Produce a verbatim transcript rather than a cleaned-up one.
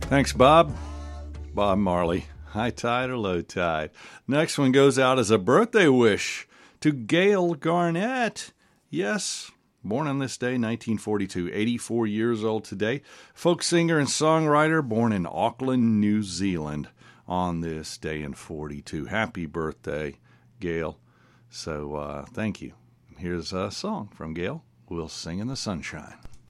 Thanks, Bob. Bob Marley. High tide or low tide. Next one goes out as a birthday wish to Gail Garnett. Yes, born on this day, nineteen forty-two, eighty-four years old today. Folk singer and songwriter, born in Auckland, New Zealand on this day in forty-two. Happy birthday, Gail. So uh, thank you. Here's a song from Gail. We'll Sing in the Sunshine.